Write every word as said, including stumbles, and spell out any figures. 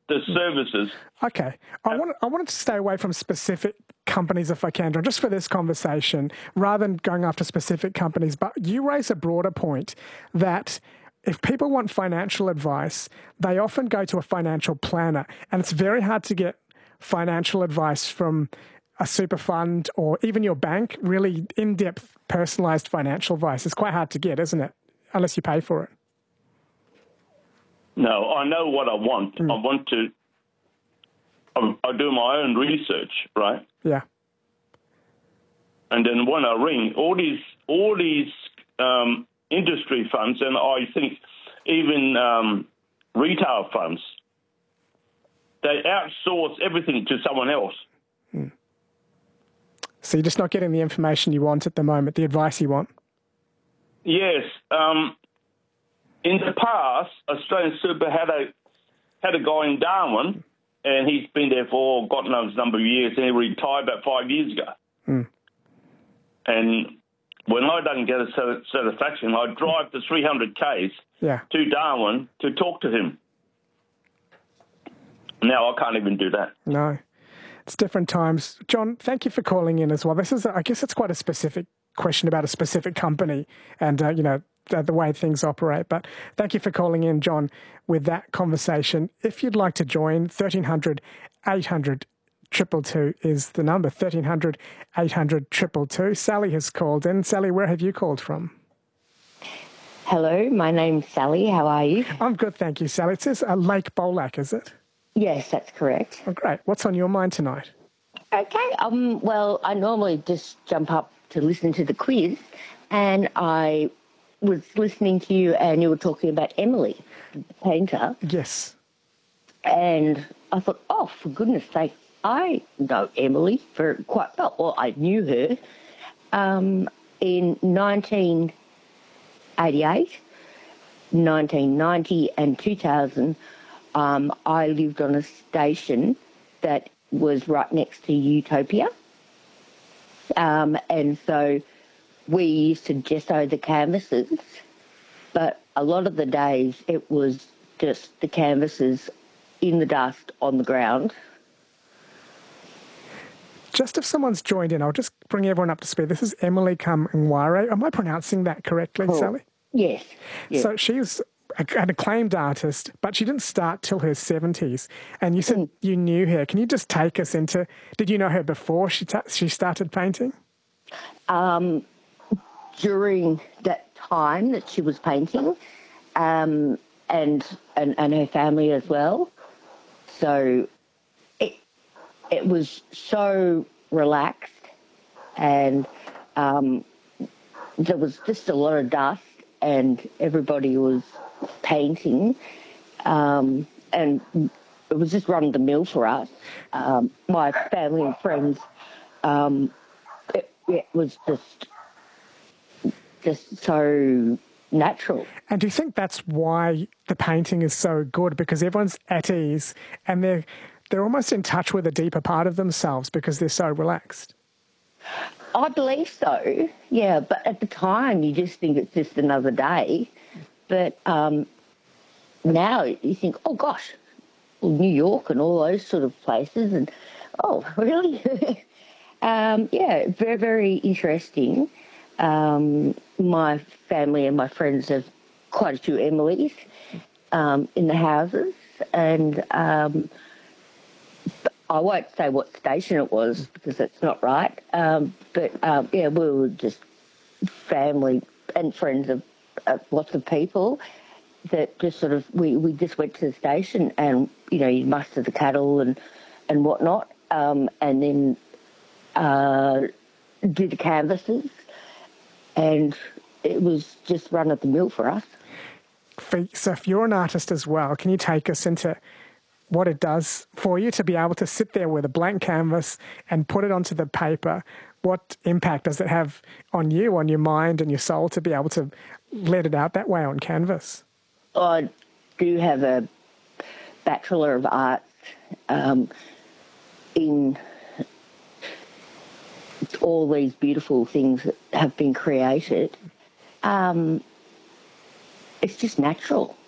the services. Okay. I want I wanted to stay away from specific companies if I can, John, just for this conversation, rather than going after specific companies. But you raise a broader point that if people want financial advice, they often go to a financial planner, and it's very hard to get financial advice from a super fund or even your bank. Really in-depth, personalised financial advice is quite hard to get, isn't it? Unless you pay for it. No, I know what I want. Mm. I want to, I, I do my own research, right? Yeah. And then when I ring, all these, all these um, industry funds, and I think even um, retail funds, they outsource everything to someone else. Mm. So you're just not getting the information you want at the moment, the advice you want? Yes. Um, in the past, Australian Super had a had a guy in Darwin, and he's been there for God knows number of years, and he retired about five years ago. Mm. And when I don't get a satisfaction, I drive the three hundred kays yeah. to Darwin to talk to him. Now I can't even do that. No. It's different times. John, thank you for calling in as well. This is, I guess it's quite a specific question about a specific company and, uh, you know, the, the way things operate. But thank you for calling in, John, with that conversation. If you'd like to join, thirteen hundred, eight hundred, two two two is the number, thirteen hundred, eight hundred, two two two. Sally has called in. Sally, where have you called from? Hello, my name's Sally. How are you? I'm good, thank you, Sally. It says uh, Lake Bolac, is it? Yes, that's correct. Oh, great. What's on your mind tonight? Okay. Um. Well, I normally just jump up to listen to the quiz, and I was listening to you, and you were talking about Emily, the painter. Yes. And I thought, oh, for goodness sake, I know Emily for quite well. Well, I knew her. Um, in nineteen eighty-eight, nineteen ninety, and two thousand. Um, I lived on a station that was right next to Utopia. Um, and so we used to gesso the canvases, but a lot of the days it was just the canvases in the dust on the ground. Just if someone's joined in, I'll just bring everyone up to speed. This is Emily Kamware. Am I pronouncing that correctly, cool. Sally? Yes. yes. So she's an acclaimed artist, but she didn't start till her seventies. And you said mm. you knew her. Can you just take us into, did you know her before she ta- she started painting? Um, during that time that she was painting, um, and, and and her family as well. So it it was so relaxed, and um, there was just a lot of dust, and everybody was painting, um, and it was just run the mill for us. Um, my family and friends, um, it, it was just just so natural. And do you think that's why the painting is so good? Because everyone's at ease and they're they're almost in touch with a deeper part of themselves because they're so relaxed. I believe so, yeah. But at the time, you just think it's just another day. But um, now you think, oh, gosh, well, New York and all those sort of places. And, oh, really? um, yeah, very, very interesting. Um, my family and my friends have quite a few Emilys um, in the houses. And um, I won't say what station it was because that's not right. Um, but, um, yeah, we were just family and friends of uh, lots of people that just sort of, we, we just went to the station and, you know, you muster the cattle and, and whatnot, um, and then uh, do the canvases. And it was just run at the mill for us. So if you're an artist as well, can you take us into what it does for you to be able to sit there with a blank canvas and put it onto the paper? What impact does it have on you, on your mind and your soul to be able to let it out that way on canvas? I do have a Bachelor of Arts um, in all these beautiful things that have been created. Um, it's just natural.